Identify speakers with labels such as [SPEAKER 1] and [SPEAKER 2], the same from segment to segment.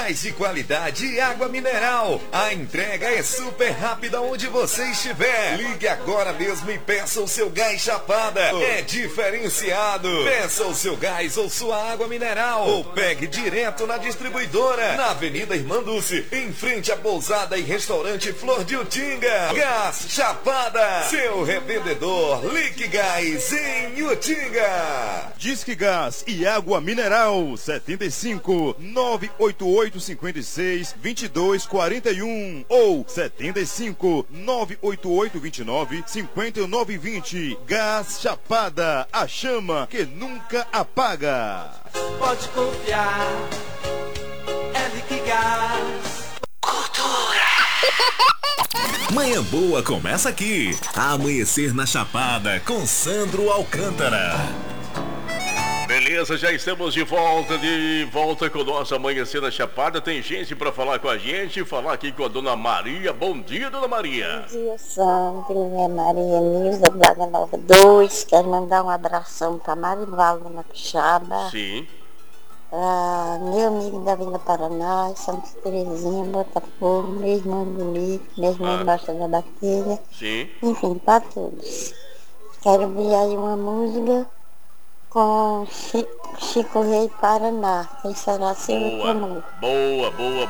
[SPEAKER 1] Gás de qualidade e água mineral. A entrega é super rápida onde você estiver. Ligue agora mesmo e peça o seu gás Chapada. É diferenciado. Peça o seu gás ou sua água mineral. Ou pegue direto na distribuidora. Na Avenida Irmã Dulce, em frente à pousada e restaurante Flor de Utinga. Gás Chapada. Seu revendedor Liquigás em Utinga.
[SPEAKER 2] Disque Gás e água mineral 75 988 56 22 41 ou 75 988 29 59 20. Gás Chapada, a chama que nunca apaga.
[SPEAKER 3] Pode confiar, é Liquigás.
[SPEAKER 4] Cultura. Manhã Boa começa aqui. Amanhecer na Chapada com Sandro Alcântara.
[SPEAKER 5] Beleza, já estamos de volta com o nosso Amanhecer na Chapada. Tem gente para falar com a gente, falar aqui com a Dona Maria. Bom dia, Dona Maria.
[SPEAKER 6] Bom dia, Sandro. É Maria Nilza, Braga Nova 2. Quero mandar um abração para Marivaldo na Quixaba.
[SPEAKER 5] Sim.
[SPEAKER 6] Meu amigo da Vila Paraná, Santa Terezinha, Botafogo, meu irmão bonito, meu irmão embaixo da bateria.
[SPEAKER 5] Sim.
[SPEAKER 6] Enfim, para todos. Quero ver aí uma música com Chico Rei Paraná. Quem será seu amor?
[SPEAKER 5] Boa.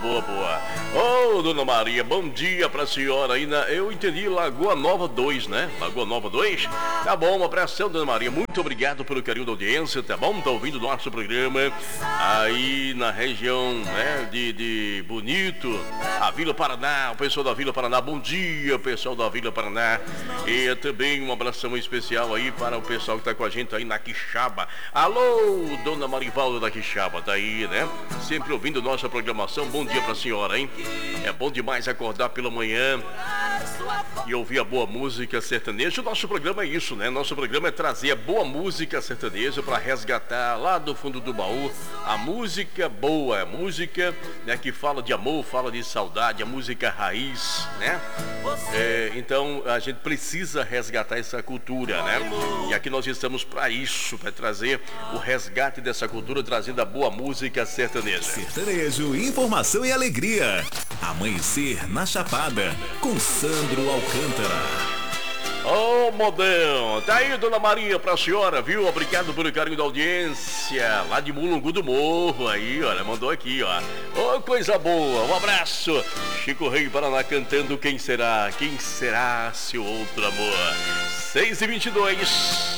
[SPEAKER 5] Ô, Dona Maria, bom dia pra senhora aí eu entendi, Lagoa Nova 2, né? Lagoa Nova 2? Tá bom, uma abração, Dona Maria. Muito obrigado pelo carinho da audiência, tá bom? Tá ouvindo o nosso programa aí na região, né, de Bonito, a Vila Paraná, o pessoal da Vila Paraná. Bom dia, pessoal da Vila Paraná. E também um abração especial aí para o pessoal que tá com a gente aí na Quixaba. Alô, Dona Marivaldo da Quixaba, tá aí, né? Sempre ouvindo nossa programação. Bom dia pra senhora, hein? É bom demais acordar pela manhã e ouvir a boa música sertaneja. O nosso programa é isso, né? Nosso programa é trazer a boa música sertaneja para resgatar lá do fundo do baú a música boa, a música, né, que fala de amor, fala de saudade, a música raiz, né? Então a gente precisa resgatar essa cultura, né? E aqui nós estamos para isso, para trazer o resgate dessa cultura, trazendo a boa música sertaneja.
[SPEAKER 4] Sertanejo, informação e alegria. Amanhecer na Chapada com Sandro Alcântara.
[SPEAKER 5] Ô, modão, tá aí, Dona Maria, pra senhora, viu? Obrigado pelo carinho da audiência, lá de Mulungu do Morro, aí, olha, mandou aqui, ó. Ô, coisa boa, um abraço. Chico Rei Paraná cantando Quem Será seu outro amor. 6h22.